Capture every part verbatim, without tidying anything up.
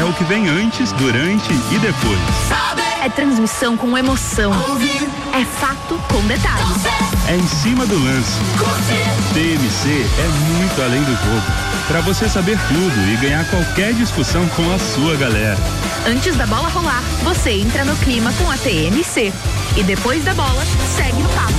é o que vem antes, durante e depois. É transmissão com emoção. É fato com detalhes. É em cima do lance. T M C é muito além do jogo. Para você saber tudo e ganhar qualquer discussão com a sua galera. Antes da bola rolar, você entra no clima com a T M C. E depois da bola, segue no papo.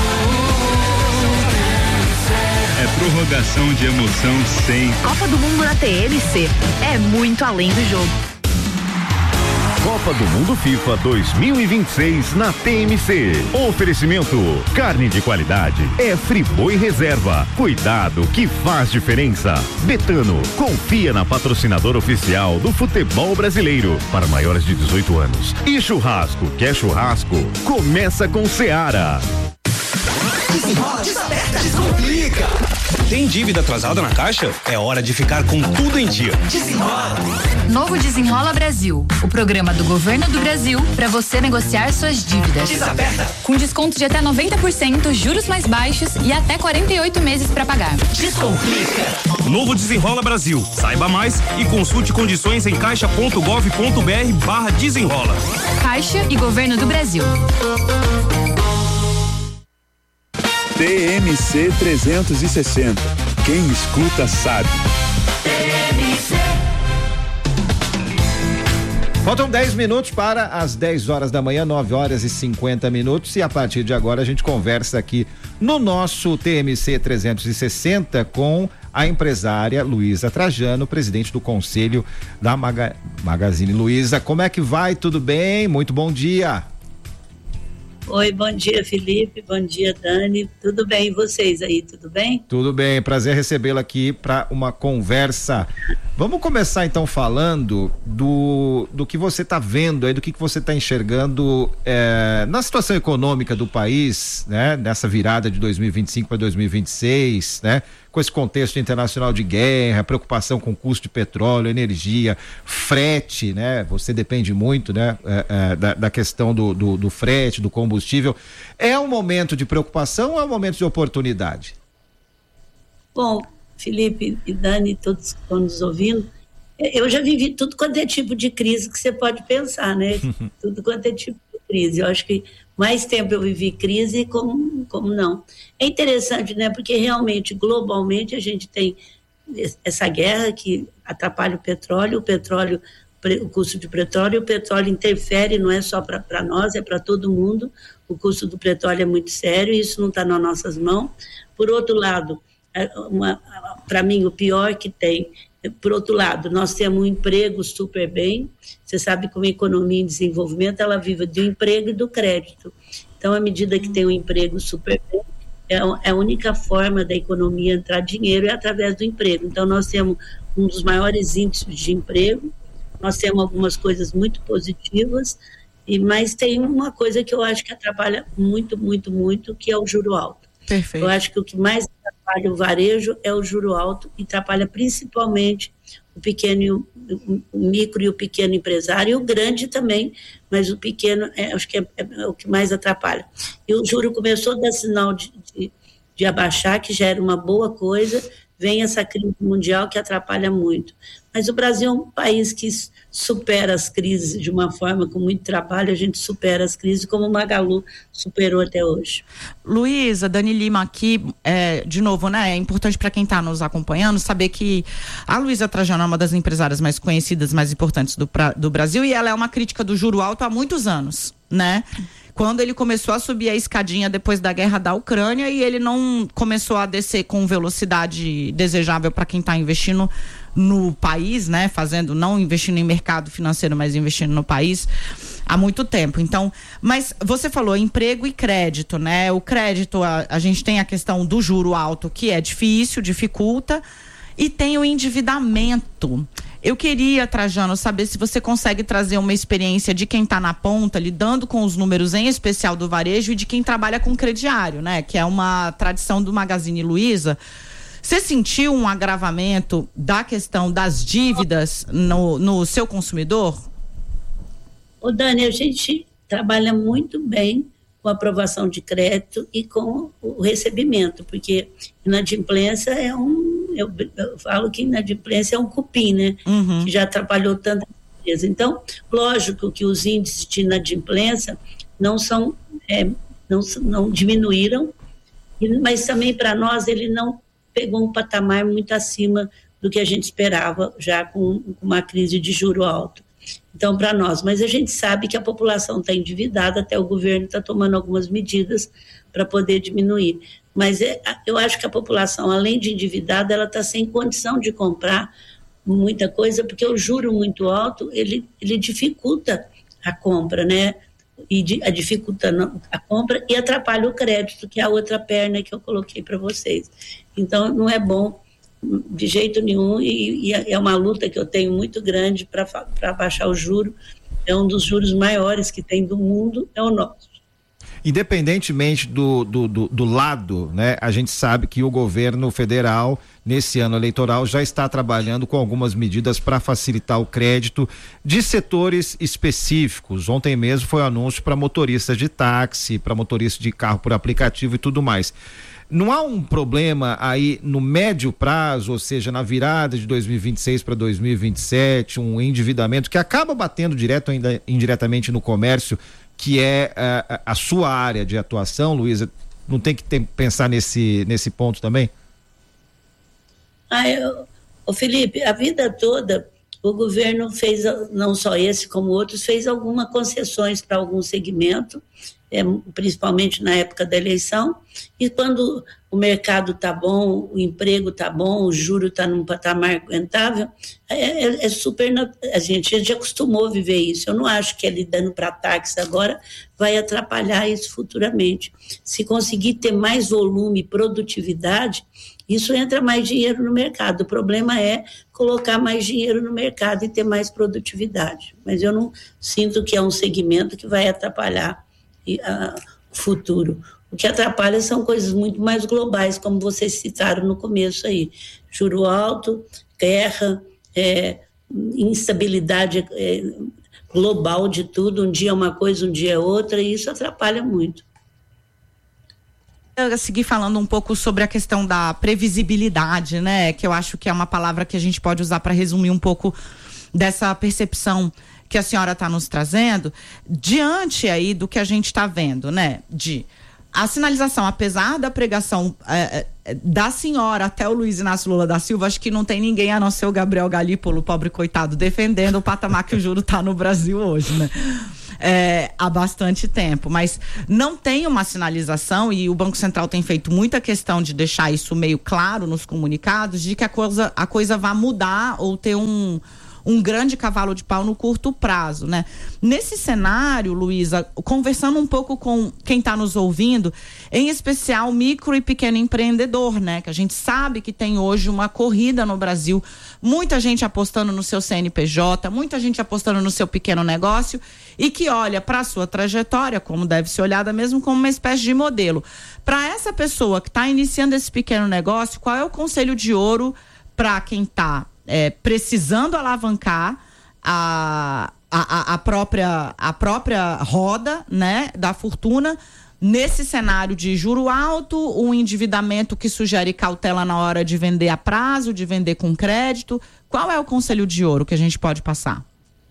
É prorrogação de emoção sem. Copa do Mundo na T M C. É muito além do jogo. Copa do Mundo FIFA dois mil e vinte e seis na T M C. Oferecimento: carne de qualidade é Friboi Reserva. Cuidado que faz diferença. Betano, confia na patrocinadora oficial do futebol brasileiro para maiores de dezoito anos. E churrasco, quer churrasco? Começa com Seara. Desenrola, desaperta, descomplica. Tem dívida atrasada na Caixa? É hora de ficar com tudo em dia. Desenrola. Novo Desenrola Brasil, o programa do Governo do Brasil para você negociar suas dívidas. Desaperta. Com desconto de até noventa por cento, juros mais baixos e até quarenta e oito meses para pagar. Descomplica. Novo Desenrola Brasil. Saiba mais e consulte condições em caixa.gov.br barra desenrola. Caixa e Governo do Brasil. T M C trezentos e sessenta. Quem escuta sabe. T M C. Faltam dez minutos para as dez horas da manhã, nove horas e cinquenta minutos, e a partir de agora a gente conversa aqui no nosso T M C trezentos e sessenta com a empresária Luísa Trajano, presidente do Conselho da Maga, Magazine Luiza. Como é que vai? Tudo bem? Muito bom dia. Oi, bom dia, Felipe, bom dia, Dani, tudo bem, e vocês aí, tudo bem? Tudo bem, prazer recebê-la aqui para uma conversa. Vamos começar então falando do, do que você está vendo aí, do que, que você está enxergando é, na situação econômica do país, né? Nessa virada de dois mil e vinte e cinco para dois mil e vinte e seis, né? Com esse contexto internacional de guerra, preocupação com o custo de petróleo, energia, frete, né? Você depende muito, né? É, é, da, da questão do, do, do frete, do combustível. É um momento de preocupação ou é um momento de oportunidade? Bom, Felipe e Dani, todos que estão nos ouvindo, eu já vivi tudo quanto é tipo de crise que você pode pensar, né? Tudo quanto é tipo de crise. Eu acho que mais tempo eu vivi crise como, como não. É interessante, né? Porque realmente, globalmente, a gente tem essa guerra que atrapalha o petróleo, o petróleo, o custo de petróleo, o petróleo interfere, não é só para nós, é para todo mundo. O custo do petróleo é muito sério, isso não está nas nossas mãos. Por outro lado, para mim, o pior que tem, por outro lado, nós temos um emprego super bem. Você sabe que uma economia em desenvolvimento, ela vive do emprego e do crédito. Então, à medida que tem um emprego super bem, é a única forma da economia entrar dinheiro é através do emprego. Então, nós temos um dos maiores índices de emprego, nós temos algumas coisas muito positivas, e, mas tem uma coisa que eu acho que atrapalha muito, muito, muito, que é o juro alto. Perfeito. Eu acho que o que mais atrapalha o varejo é o juro alto e atrapalha principalmente o pequeno, o micro e o pequeno empresário, e o grande também, mas o pequeno é, acho que é, é o que mais atrapalha. E o juro começou a dar sinal de, de, de abaixar, que já era uma boa coisa, vem essa crise mundial que atrapalha muito. Mas o Brasil é um país que supera as crises de uma forma, com muito trabalho, a gente supera as crises, como o Magalu superou até hoje. Luísa, Dani Lima aqui, é, de novo, né, é importante para quem está nos acompanhando saber que a Luísa Trajano é uma das empresárias mais conhecidas, mais importantes do, pra, do Brasil, e ela é uma crítica do juro alto há muitos anos, né? Quando ele começou a subir a escadinha depois da guerra da Ucrânia, e ele não começou a descer com velocidade desejável para quem está investindo no país, né? Fazendo, não investindo em mercado financeiro, mas investindo no país há muito tempo. Então, mas você falou emprego e crédito, né? O crédito, a, a gente tem a questão do juro alto, que é difícil, dificulta, e tem o endividamento. Eu queria, Trajano, saber se você consegue trazer uma experiência de quem está na ponta, lidando com os números, em especial do varejo, e de quem trabalha com crediário, né? Que é uma tradição do Magazine Luiza. Você sentiu um agravamento da questão das dívidas no, no seu consumidor? Ô Dani, a gente trabalha muito bem com a aprovação de crédito e com o recebimento, porque inadimplência é um, eu, eu falo que inadimplência é um cupim, né? Uhum. Que já atrapalhou tanta empresa. Então, lógico que os índices de inadimplência não são, é, não, não diminuíram, mas também para nós ele não pegou um patamar muito acima do que a gente esperava, já com, com uma crise de juro alto. Então, para nós, mas a gente sabe que a população está endividada, até o governo está tomando algumas medidas para poder diminuir. Mas é, eu acho que a população, além de endividada, ela está sem condição de comprar muita coisa, porque o juro muito alto, ele, ele dificulta a compra, né? E de, a dificulta a compra e atrapalha o crédito, que é a outra perna que eu coloquei para vocês. Então, não é bom de jeito nenhum, e, e é uma luta que eu tenho muito grande para baixar o juro. É um dos juros maiores que tem do mundo, é o nosso. Independentemente do, do, do, do lado, né, a gente sabe que o governo federal, nesse ano eleitoral, já está trabalhando com algumas medidas para facilitar o crédito de setores específicos. Ontem mesmo foi o anúncio para motoristas de táxi, para motoristas de carro por aplicativo e tudo mais. Não há um problema aí no médio prazo, ou seja, na virada de dois mil e vinte e seis para dois mil e vinte e sete, um endividamento que acaba batendo direto ou ainda indiretamente no comércio, que é a, a sua área de atuação, Luísa? Não tem que ter, pensar nesse, nesse ponto também? Ah, eu, ô Felipe, a vida toda o governo fez, não só esse como outros, fez algumas concessões para algum segmento, é, principalmente na época da eleição, e quando o mercado está bom, o emprego está bom, o juro está num patamar aguentável, é, é, é super, a gente, a gente acostumou a viver isso. Eu não acho que ele dando para táxi agora vai atrapalhar isso futuramente. Se conseguir ter mais volume e produtividade, isso entra mais dinheiro no mercado. O problema é colocar mais dinheiro no mercado e ter mais produtividade. Mas eu não sinto que é um segmento que vai atrapalhar o futuro. O que atrapalha são coisas muito mais globais, como vocês citaram no começo aí. Juro alto, guerra, é, instabilidade é, global de tudo. Um dia é uma coisa, um dia é outra, e isso atrapalha muito. Eu seguir falando um pouco sobre a questão da previsibilidade, né? Que eu acho que é uma palavra que a gente pode usar para resumir um pouco dessa percepção que a senhora está nos trazendo, diante aí do que a gente está vendo, né? De a sinalização, apesar da pregação é, é, da senhora até o Luiz Inácio Lula da Silva, acho que não tem ninguém a não ser o Gabriel Galípolo, pobre coitado, defendendo o patamar que o juro está no Brasil hoje, né? É, há bastante tempo, mas não tem uma sinalização, e o Banco Central tem feito muita questão de deixar isso meio claro nos comunicados, de que a coisa, a coisa vai mudar ou ter um um grande cavalo de pau no curto prazo, né? Nesse cenário, Luísa, conversando um pouco com quem está nos ouvindo, em especial micro e pequeno empreendedor, né? Que a gente sabe que tem hoje uma corrida no Brasil, muita gente apostando no seu C N P J, muita gente apostando no seu pequeno negócio, e que olha para a sua trajetória, como deve ser olhada mesmo, como uma espécie de modelo. Para essa pessoa que está iniciando esse pequeno negócio, qual é o conselho de ouro para quem está É, precisando alavancar a, a, a, própria, a própria roda, né, da fortuna, nesse cenário de juro alto, um endividamento que sugere cautela na hora de vender a prazo, de vender com crédito? Qual é o conselho de ouro que a gente pode passar?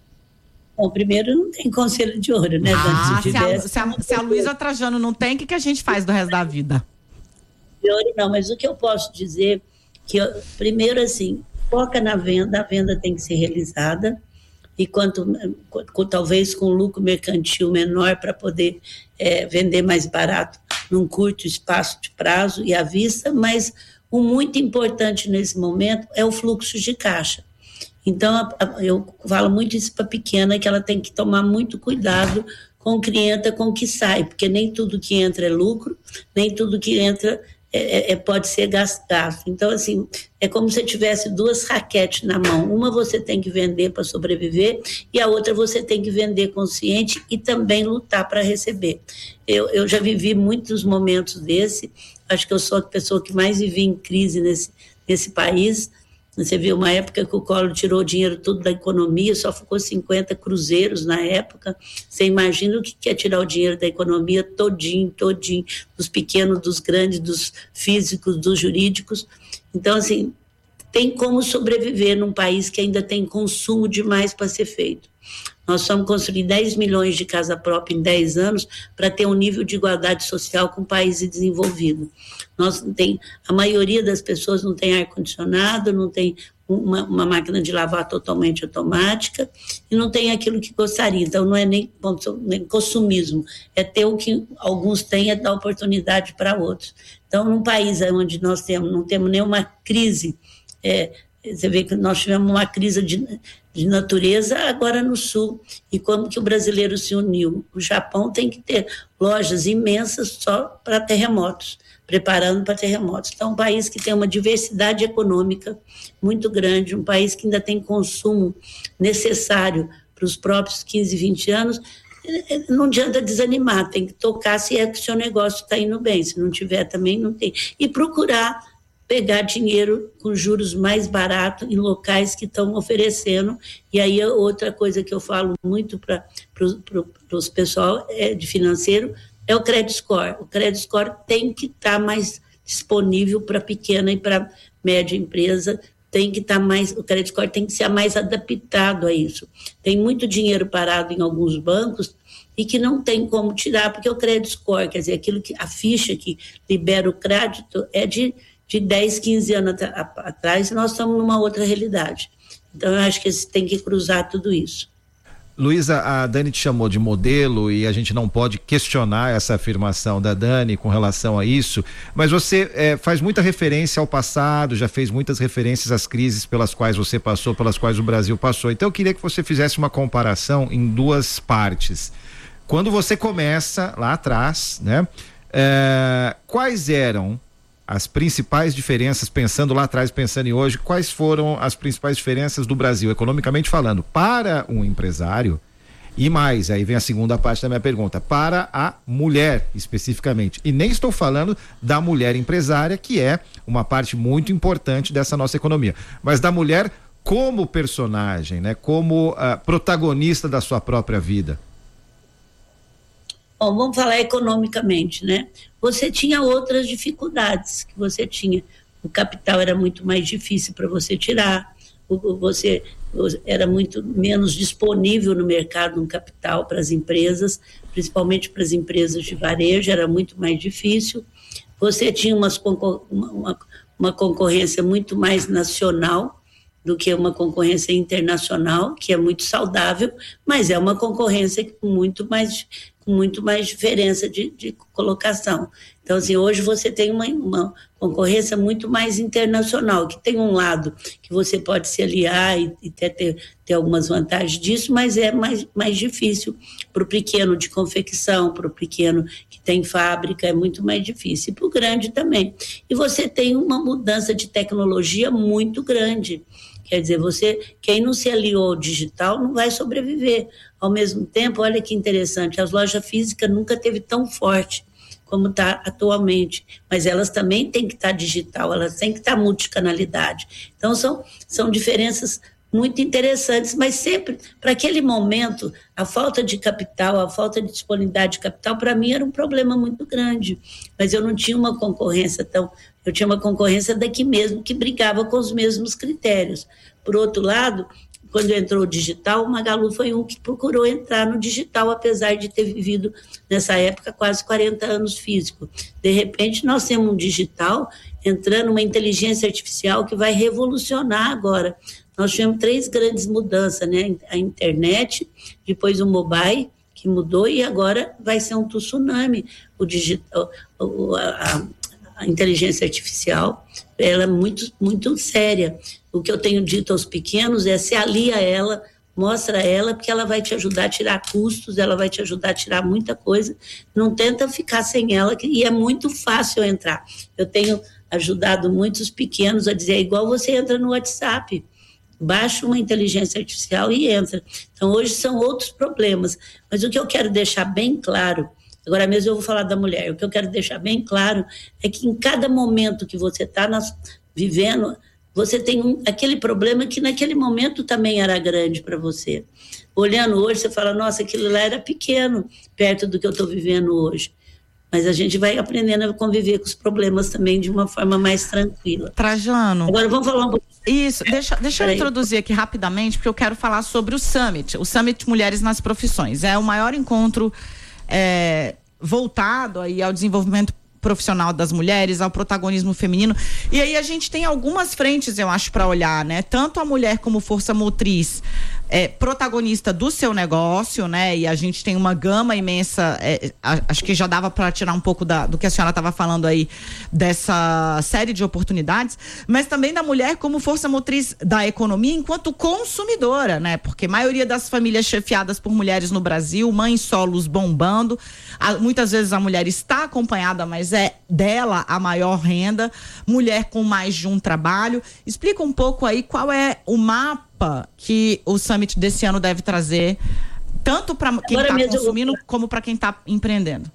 Bom, primeiro não tem conselho de ouro, né? Ah, se, se, a, se, a, se a Luísa Trajano não tem, o que, que a gente faz do resto da vida? De ouro não, mas o que eu posso dizer, que eu, primeiro assim, foca na venda, a venda tem que ser realizada, e quanto, com, talvez com lucro mercantil menor para poder é, vender mais barato num curto espaço de prazo e à vista, mas o muito importante nesse momento é o fluxo de caixa. Então, a, a, eu falo muito isso para a pequena, que ela tem que tomar muito cuidado com o cliente, com o que sai, porque nem tudo que entra é lucro, nem tudo que entra É, é, pode ser gastado. Então, assim, é como se tivesse duas raquetes na mão. Uma você tem que vender para sobreviver e a outra você tem que vender consciente e também lutar para receber. Eu, eu já vivi muitos momentos desse. Acho que eu sou a pessoa que mais vivi em crise nesse, nesse país. Você viu uma época que o Collor tirou o dinheiro todo da economia, só ficou cinquenta cruzeiros na época. Você imagina o que é tirar o dinheiro da economia todinho, todinho, dos pequenos, dos grandes, dos físicos, dos jurídicos. Então, assim, tem como sobreviver num país que ainda tem consumo demais para ser feito. Nós vamos construir dez milhões de casa própria em dez anos para ter um nível de igualdade social com países desenvolvidos. Nós não tem, a maioria das pessoas não tem ar-condicionado, não tem uma, uma máquina de lavar totalmente automática e não tem aquilo que gostaria. Então, não é nem, nem consumismo, é ter o que alguns têm, é dar oportunidade para outros. Então, num país onde nós temos, não temos nenhuma crise, é, você vê que nós tivemos uma crise de, de natureza agora no sul, e como que o brasileiro se uniu? O Japão tem que ter lojas imensas só para terremotos, preparando para terremotos. Então, um país que tem uma diversidade econômica muito grande, um país que ainda tem consumo necessário para os próprios quinze, vinte anos, não adianta desanimar, tem que tocar se é que o seu negócio está indo bem, se não tiver também não tem. E procurar pegar dinheiro com juros mais baratos em locais que estão oferecendo. E aí outra coisa que eu falo muito para os pessoal é, de financeiro é o credit score. O credit score tem que estar tá mais disponível para pequena e para média empresa, tem que estar tá mais, o credit score tem que ser mais adaptado a isso. Tem muito dinheiro parado em alguns bancos e que não tem como tirar, porque o credit score, quer dizer, aquilo que, a ficha que libera o crédito é de de dez, quinze anos atrás, nós estamos numa outra realidade. Então, eu acho que tem que cruzar tudo isso. Luísa, a Dani te chamou de modelo e a gente não pode questionar essa afirmação da Dani com relação a isso, mas você é, faz muita referência ao passado, já fez muitas referências às crises pelas quais você passou, pelas quais o Brasil passou. Então, eu queria que você fizesse uma comparação em duas partes. Quando você começa lá atrás, né? É, quais eram as principais diferenças, pensando lá atrás, pensando em hoje, quais foram as principais diferenças do Brasil, economicamente falando, para um empresário e mais, aí vem a segunda parte da minha pergunta, para a mulher especificamente, e nem estou falando da mulher empresária, que é uma parte muito importante dessa nossa economia, mas da mulher como personagem, né, como uh, protagonista da sua própria vida. Bom, vamos falar economicamente, né? Você tinha outras dificuldades que você tinha. O capital era muito mais difícil para você tirar, você era muito menos disponível no mercado um capital para as empresas, principalmente para as empresas de varejo, era muito mais difícil. Você tinha umas, uma, uma concorrência muito mais nacional do que uma concorrência internacional, que é muito saudável, mas é uma concorrência com muito mais, com muito mais diferença de, de colocação. Então, assim, hoje você tem uma, uma concorrência muito mais internacional, que tem um lado que você pode se aliar e, e até ter, ter algumas vantagens disso, mas é mais, mais difícil para o pequeno de confecção, para o pequeno que tem fábrica, é muito mais difícil, e para o grande também. E você tem uma mudança de tecnologia muito grande. Quer dizer, você, quem não se aliou ao digital não vai sobreviver. Ao mesmo tempo, olha que interessante, as lojas físicas nunca teve tão forte como está atualmente, mas elas também têm que estar tá digital, elas têm que estar tá multicanalidade. Então, são, são diferenças muito interessantes, mas sempre, para aquele momento, a falta de capital, a falta de disponibilidade de capital, para mim era um problema muito grande, mas eu não tinha uma concorrência tão... Eu tinha uma concorrência daqui mesmo, que brigava com os mesmos critérios. Por outro lado, quando entrou o digital, o Magalu foi um que procurou entrar no digital, apesar de ter vivido, nessa época, quase quarenta anos físico. De repente, nós temos um digital entrando, uma inteligência artificial que vai revolucionar agora. Nós tivemos três grandes mudanças, né? A internet, depois o mobile, que mudou, e agora vai ser um tsunami. O digital, a, a inteligência artificial, ela é muito, muito séria. O que eu tenho dito aos pequenos é: se alia a ela, mostra ela, porque ela vai te ajudar a tirar custos, ela vai te ajudar a tirar muita coisa. Não tenta ficar sem ela, que, e é muito fácil entrar. Eu tenho ajudado muitos pequenos a dizer, é igual você entra no WhatsApp, baixa uma inteligência artificial e entra. Então, hoje são outros problemas, mas o que eu quero deixar bem claro, agora mesmo eu vou falar da mulher, o que eu quero deixar bem claro é que em cada momento que você está vivendo, você tem um, aquele problema que naquele momento também era grande para você. Olhando hoje, você fala, nossa, aquilo lá era pequeno, perto do que eu estou vivendo hoje. mas a gente vai aprendendo a conviver com os problemas também de uma forma mais tranquila. Trajano. Agora vamos falar um pouco. Isso, deixa, deixa eu introduzir aqui rapidamente, porque eu quero falar sobre o Summit, o Summit Mulheres nas Profissões. É o maior encontro é, voltado aí ao desenvolvimento profissional das mulheres, ao protagonismo feminino. E aí a gente tem algumas frentes, eu acho, para olhar, né? Tanto a mulher como força motriz, é, protagonista do seu negócio, né? E a gente tem uma gama imensa, é, a, acho que já dava para tirar um pouco da, do que a senhora estava falando aí, dessa série de oportunidades, mas também da mulher como força motriz da economia enquanto consumidora, né? Porque a maioria das famílias chefiadas por mulheres no Brasil, mães solos bombando, a, muitas vezes a mulher está acompanhada, mas é dela a maior renda, mulher com mais de um trabalho. Explica um pouco aí qual é o mapa que o Summit desse ano deve trazer, tanto para quem está consumindo vou... como para quem está empreendendo.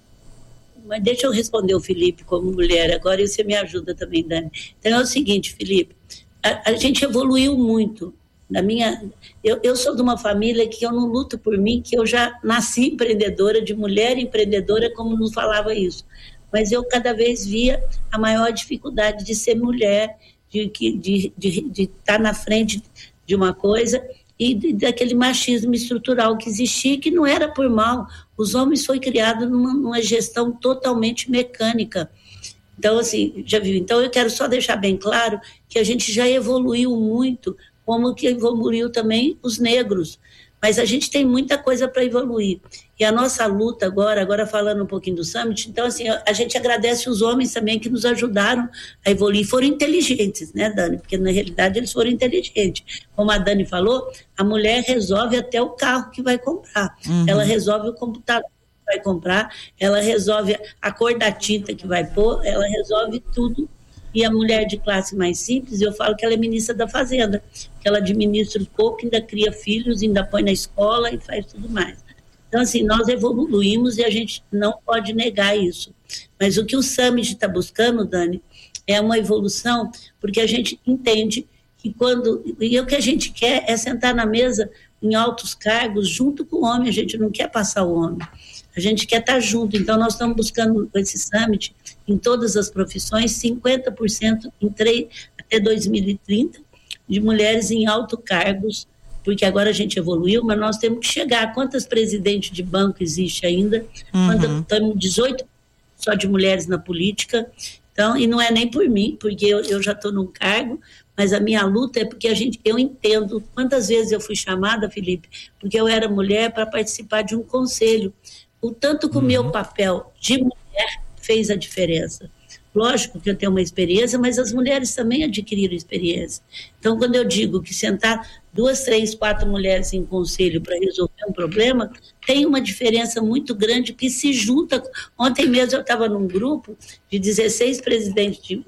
Mas deixa eu responder o Felipe como mulher agora, e você me ajuda também, Dani. Então é o seguinte, Felipe, a, a gente evoluiu muito. Na minha, eu, eu sou de uma família que eu não luto por mim, que eu já nasci empreendedora, de mulher empreendedora, como nos falava isso. Mas eu cada vez via a maior dificuldade de ser mulher, de estar de, de, de tá na frente de uma coisa e de, daquele machismo estrutural que existia, que não era por mal. Os homens foi criado numa, numa gestão totalmente mecânica. Então, assim, já viu? Então, eu quero só deixar bem claro que a gente já evoluiu muito, como que evoluiu também os negros. Mas a gente tem muita coisa para evoluir. E a nossa luta agora, agora falando um pouquinho do Summit, então assim, a gente agradece os homens também que nos ajudaram a evoluir. Foram inteligentes, né, Dani? Porque na realidade eles foram inteligentes. Como a Dani falou, a mulher resolve até o carro que vai comprar. Uhum. Ela resolve o computador que vai comprar, ela resolve a cor da tinta que vai pôr, ela resolve tudo. E a mulher de classe mais simples, eu falo que ela é ministra da Fazenda, que ela administra um pouco, ainda cria filhos, ainda põe na escola e faz tudo mais. Então, assim, nós evoluímos e a gente não pode negar isso. Mas o que o Summit está buscando, Dani, é uma evolução, porque a gente entende que quando... E o que a gente quer é sentar na mesa em altos cargos junto com o homem, a gente não quer passar o homem. A gente quer estar junto, então nós estamos buscando esse Summit em todas as profissões, cinquenta por cento em três, até dois mil e trinta, de mulheres em altos cargos, porque agora a gente evoluiu, mas nós temos que chegar. Quantas presidentes de banco existe ainda? Uhum. Estamos dezoito só de mulheres na política, então, e não é nem por mim, porque eu, eu já estou num cargo, mas a minha luta é porque a gente, eu entendo quantas vezes eu fui chamada, Felipe, porque eu era mulher para participar de um conselho. O tanto que o meu papel de mulher fez a diferença. Lógico que eu tenho uma experiência, mas as mulheres também adquiriram experiência. Então, quando eu digo que sentar duas, três, quatro mulheres em conselho para resolver um problema, tem uma diferença muito grande que se junta. Ontem mesmo eu estava num grupo de dezesseis presidentes de...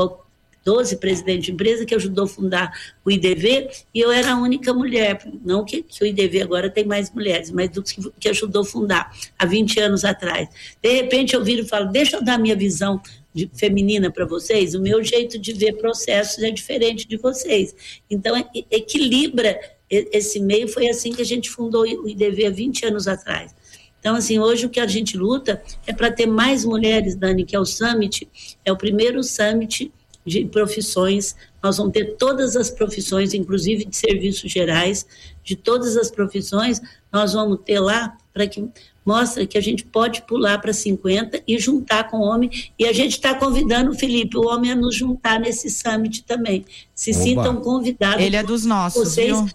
doze presidentes de empresa que ajudou a fundar o I D V, e eu era a única mulher, não que, que o I D V agora tem mais mulheres, mas do que, que ajudou a fundar há vinte anos atrás. De repente eu viro e falo, deixa eu dar minha visão de, feminina para vocês, o meu jeito de ver processos é diferente de vocês. Então, é, equilibra esse meio, foi assim que a gente fundou o I D V há vinte anos atrás. Então, assim, hoje o que a gente luta é para ter mais mulheres, Dani, que é o Summit, é o primeiro Summit de profissões, nós vamos ter todas as profissões, inclusive de serviços gerais, de todas as profissões, nós vamos ter lá para que mostra que a gente pode pular para cinquenta e juntar com o homem, e a gente está convidando, Felipe, o homem a nos juntar nesse Summit também, se Oba. Sintam convidados. Ele é dos nossos, vocês, viu?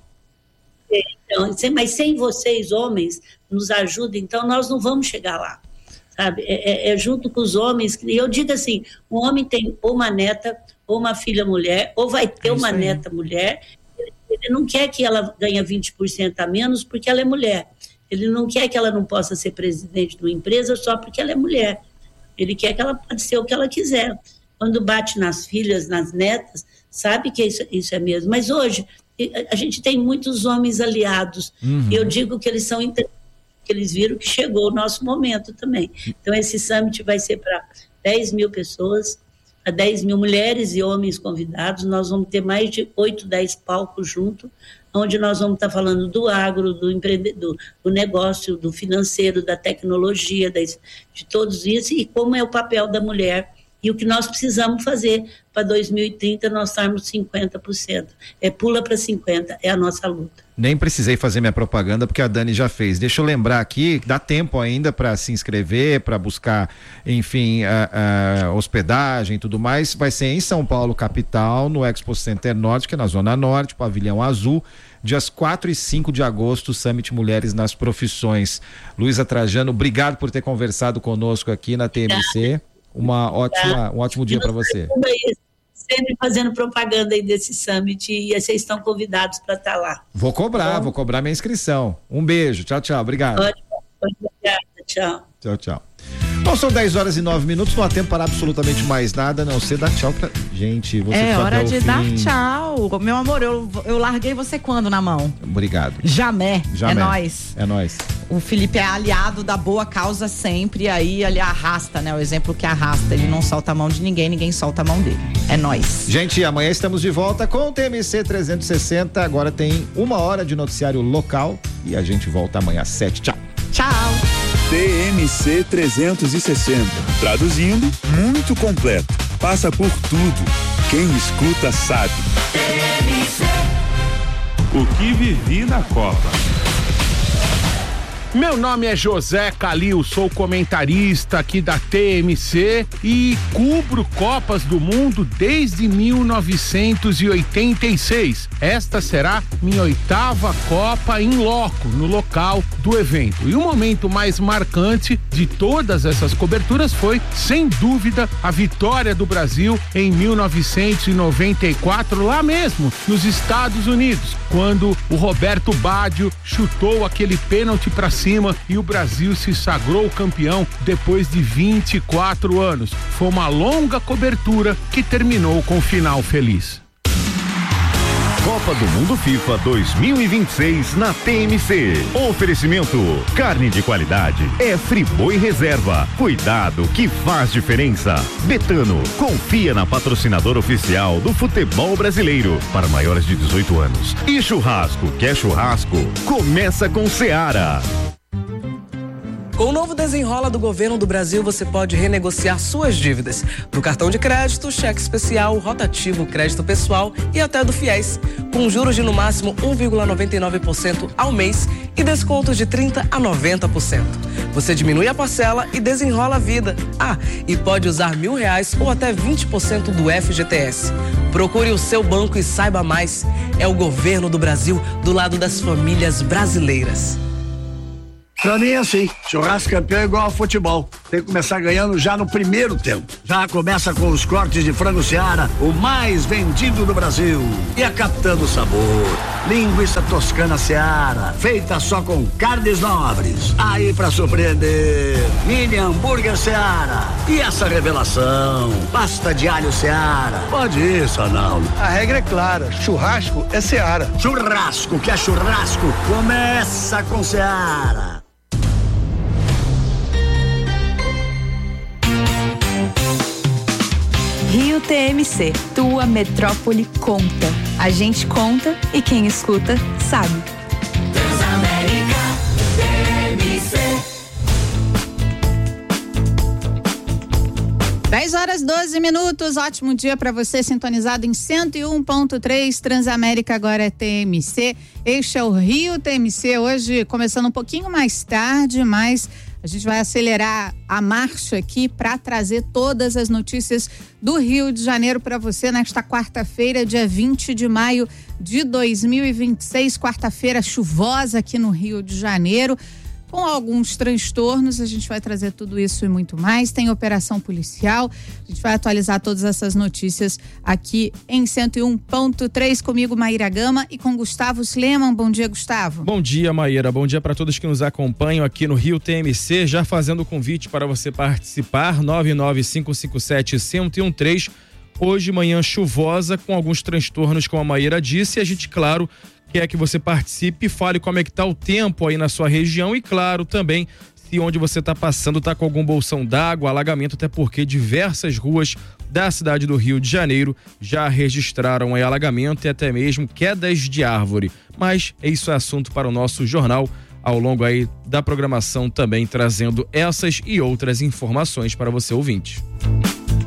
Então, mas sem vocês, homens, nos ajudem, então nós não vamos chegar lá. Sabe? É, é, é junto com os homens, e eu digo assim, o homem tem ou uma neta, ou uma filha mulher, ou vai ter é uma aí. neta mulher, ele, ele não quer que ela ganhe vinte por cento a menos porque ela é mulher, ele não quer que ela não possa ser presidente de uma empresa só porque ela é mulher, ele quer que ela pode ser o que ela quiser. Quando bate nas filhas, nas netas, sabe que isso, isso é mesmo, mas hoje a gente tem muitos homens aliados, uhum. e eu digo que eles são inteligentes, que eles viram que chegou o nosso momento também. Então, esse Summit vai ser para dez mil pessoas, a dez mil mulheres e homens convidados, nós vamos ter mais de oito, dez palcos juntos, onde nós vamos estar falando do agro, do empreendedor, do negócio, do financeiro, da tecnologia, das, de todos isso, e como é o papel da mulher e o que nós precisamos fazer para dois mil e trinta nós estarmos cinquenta por cento. É pula para cinquenta por cento, é a nossa luta. Nem precisei fazer minha propaganda porque a Dani já fez. Deixa eu lembrar aqui, dá tempo ainda para se inscrever, para buscar, enfim, a, a hospedagem e tudo mais. Vai ser em São Paulo, capital, no Expo Center Norte, que é na Zona Norte, Pavilhão Azul, dias quatro e cinco de agosto, Summit Mulheres nas Profissões. Luísa Trajano, obrigado por ter conversado conosco aqui na T M C. Uma ótima, um ótimo dia para você. Sempre fazendo propaganda aí desse summit e vocês estão convidados para estar lá. Vou cobrar, Bom, vou cobrar minha inscrição. Um beijo, tchau, tchau, obrigado. Obrigada, tchau. Tchau, tchau. Bom, são dez horas e nove minutos, não há tempo para absolutamente mais nada, a não ser dar tchau pra... Gente, você É hora de fim... dar tchau. Meu amor, eu, eu larguei você quando na mão? Obrigado. Jamé. Jamé. É nóis. É nóis. O Felipe é aliado da boa causa sempre, e aí ele arrasta, né? O exemplo que arrasta, ele não solta a mão de ninguém, ninguém solta a mão dele. É nóis. Gente, amanhã estamos de volta com o T M C trezentos e sessenta, agora tem uma hora de noticiário local e a gente volta amanhã às sete. Tchau. Tchau. T M C trezentos e sessenta, traduzindo, muito completo, passa por tudo, quem escuta sabe. T M C. O que vivi na Copa. Meu nome é José Calil, sou comentarista aqui da T M C e cubro Copas do Mundo desde mil novecentos e oitenta e seis. Esta será minha oitava Copa em loco, no local do evento. E o momento mais marcante de todas essas coberturas foi, sem dúvida, a vitória do Brasil em mil novecentos e noventa e quatro, lá mesmo, nos Estados Unidos, quando o Roberto Baggio chutou aquele pênalti para cima e o Brasil se sagrou campeão depois de vinte e quatro anos. Foi uma longa cobertura que terminou com um final feliz. Copa do Mundo FIFA dois mil e vinte e seis na T M C. Oferecimento: carne de qualidade é Friboi Reserva. Cuidado que faz diferença. Betano, confia na patrocinadora oficial do futebol brasileiro para maiores de dezoito anos. E churrasco, quer churrasco? Começa com Seara. Com o novo Desenrola do Governo do Brasil, você pode renegociar suas dívidas. Do cartão de crédito, cheque especial, rotativo, crédito pessoal e até do FIES. Com juros de no máximo um vírgula noventa e nove por cento ao mês e descontos de trinta por cento a noventa por cento. Você diminui a parcela e desenrola a vida. Ah, e pode usar mil reais ou até vinte por cento do F G T S. Procure o seu banco e saiba mais. É o Governo do Brasil do lado das famílias brasileiras. Pra mim é assim, churrasco campeão é igual ao futebol, tem que começar ganhando já no primeiro tempo. Já começa com os cortes de frango Seara, o mais vendido do Brasil. E a Capitã do Sabor, linguiça toscana Seara, feita só com carnes nobres. Aí pra surpreender, mini hambúrguer Seara. E essa revelação, pasta de alho Seara. Pode ir, Sanaldo. A regra é clara, churrasco é Seara. Churrasco que é churrasco, começa com Seara. Rio T M C, tua metrópole conta. A gente conta e quem escuta sabe. Transamérica T M C. dez horas e doze minutos, ótimo dia para você sintonizado em cento e um ponto três, Transamérica agora é T M C. Este é o Rio T M C, hoje começando um pouquinho mais tarde, mas a gente vai acelerar a marcha aqui para trazer todas as notícias do Rio de Janeiro para você nesta quarta-feira, dia vinte de maio de dois mil e vinte e seis, quarta-feira chuvosa aqui no Rio de Janeiro, com alguns transtornos. A gente vai trazer tudo isso e muito mais. Tem operação policial, a gente vai atualizar todas essas notícias aqui em cento e um ponto três, comigo Maíra Gama e com Gustavo Sleman. Bom dia, Gustavo. Bom dia, Maíra, bom dia para todos que nos acompanham aqui no Rio T M C, já fazendo o convite para você participar, nove nove cinco cinco sete, zero um três. Hoje, manhã chuvosa, com alguns transtornos, como a Maíra disse, e a gente, claro, quer que você participe e fale como é que tá o tempo aí na sua região e, claro, também se onde você está passando está com algum bolsão d'água, alagamento, até porque diversas ruas da cidade do Rio de Janeiro já registraram aí alagamento e até mesmo quedas de árvore. Mas isso é assunto para o nosso jornal ao longo aí da programação, também trazendo essas e outras informações para você ouvinte.